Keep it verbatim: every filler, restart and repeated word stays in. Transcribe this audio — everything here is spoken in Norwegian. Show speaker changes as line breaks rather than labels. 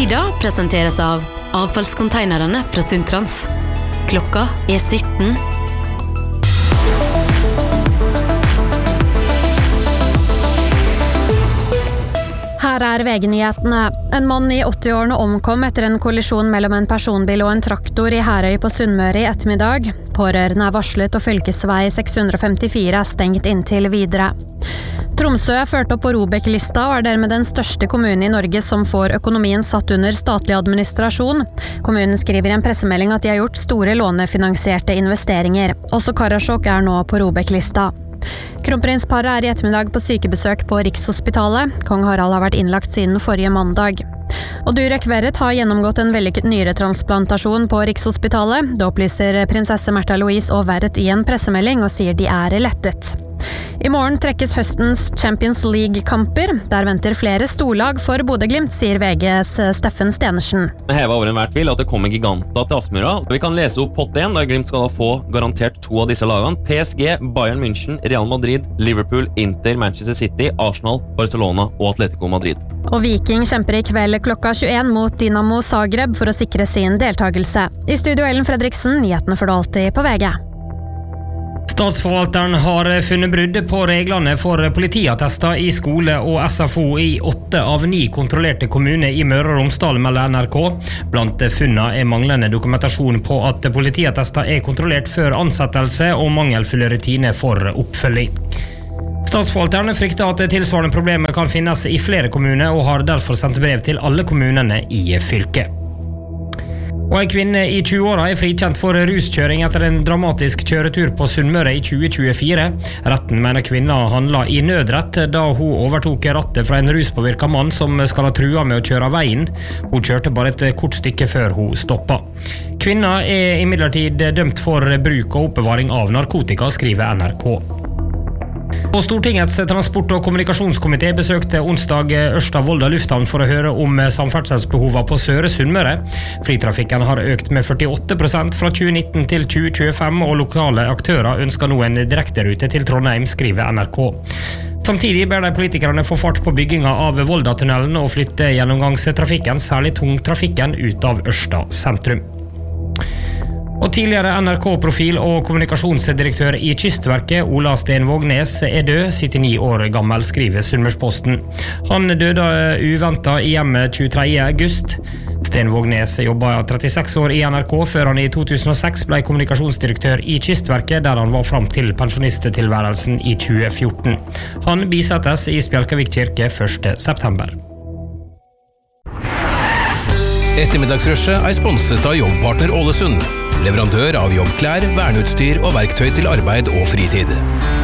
Tida presenteres av avfallskonteinerne fra Sundtrans. Klokka er sytten.
Her er V G-nyhetene. En mann i åtti-årene omkom etter en kollisjon mellom en personbil og en traktor i Herøy på Sunnmøre i ettermiddag. Pårørende er varslet og fylkesvei seks hundre femtifire er stengt inntil videre. Tromsø er ført opp på ROBEK-lista og er dermed den største kommunen i Norge som får økonomien satt under statlig administrasjon. Kommunen skriver i en pressemelding at de har gjort store lånefinansierte investeringer. Også Karasjok er nå på ROBEK-lista. Kronprinsparet er i ettermiddag på sykebesøk på Rikshospitalet. Kong Harald har vært innlagt siden forrige mandag. Og Durek Verrett har gjennomgått en vellykket nyretransplantasjon på Rikshospitalet. Det opplyser prinsesse Märtha Louise og Verrett i en pressemelding og sier de er lettet. I morgen trekkes høstens Champions League-kamper. Der venter flere storlag for Bodø/Glimt, sier V G's Steffen Stenersen.
Heva over en hvert vil at det kommer giganter til Aspmyra. Vi kan lese opp pott én, der Glimt skal få garantert to av disse lagene. P S G, Bayern München, Real Madrid, Liverpool, Inter, Manchester City, Arsenal, Barcelona og Atletico Madrid.
Og Viking kjemper i kveld klokka tjueen mot Dinamo Zagreb for å sikre sin deltagelse. I studio Ellen Fredriksen, nyhetene får du alltid på V G.
Statsforvalteren har funnet brudd på reglene for politiattester i skole og S F O i åtte av ni kontrollerte kommuner i Møre og Romsdal, melder N R K. Blant funnene er manglende dokumentasjon på at politiattester er kontrollert før ansettelse og mangelfulle rutiner for oppfølging. Statsforvalteren frykter at tilsvarende problemer kan finnes i flere kommuner og har derfor sendt brev til alle kommunene i fylket. Og en kvinne i tjue-åra er frikjent for ruskjøring etter en dramatisk kjøretur på Sunnmøre i tjue tjuefire. Retten mener kvinna handla i nødrett da hun overtok rattet fra en ruspåvirka mann som skal ha trua med å kjøre av veien. Hun kjørte bare et kort stykke før hun stoppa. Kvinna er imidlertid dømt for bruk og oppbevaring av narkotika, skriver N R K. Og Stortingets transport- og kommunikasjonskomité besøkte onsdag Ørsta-Volda lufthavn for å høre om samferdselsbehovet på Søre Sunnmøre. Flytrafikken har økt med førtiåtte prosent fra tjue nitten til tjue tjuefem, og lokale aktører ønsker nå en direkterute til Trondheim, skriver N R K. Samtidig ber de politikerne få fart på bygginga av Volda-tunnelen og flytte gjennomgangstrafikken, særlig tungtrafikken, ut av Ørsta sentrum. Og tidligere N R K-profil og kommunikasjonsdirektør i Kystverket, Ola Sten Vågnes, er død, syttini år gammel, skriver Sunnmørsposten. Han døde uventet i hjemmet tjuetredje august. Sten Vågnes jobbet trettiseks år i N R K, før han i to tusen og seks ble kommunikasjonsdirektør i Kystverket, der han var fram til pensjonisttilværelsen i tjue fjorten. Han bisettes i Spjelkavik kirke første september.
Ettermiddagsrushet er sponset av Jobbpartner Ålesund, leverandør av jobbklær, verneutstyr og verktøy til arbeid og fritid.